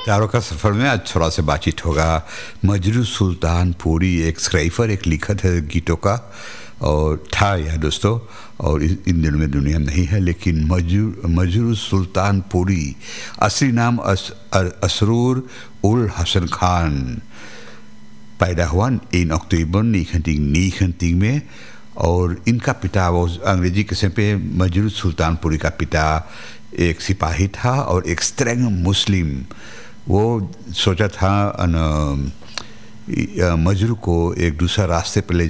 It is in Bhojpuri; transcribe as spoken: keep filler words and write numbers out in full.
तारों का सफ़र में आज थोड़ा सा बातचीत होगा। मजरू सुल्तानपुरी एक स्क्राइफर, एक लिखत है गीतों का, और था यह दोस्तों, और इन दिनों में दुनिया में नहीं है। लेकिन मजरू मजरू सुल्तानपुरी असली नाम अस, असरूर उल हसन खान पैदा हुआ इन अक्टूबर नाइनटीन में, और इनका पिता वो अंग्रेजी किस्म पे मजरू सुल्तानपुरी का पिता एक सिपाही था और एक स्ट्रेंग मुस्लिम। वो सोचा था मजरू को एक दूसरा रास्ते पर ले